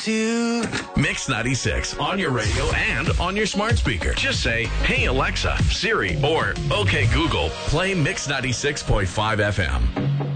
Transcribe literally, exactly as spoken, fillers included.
to Mix ninety-six on your radio and on your smart speaker. Just say, hey, Alexa, Siri, or okay, Google, play Mix ninety-six point five F M.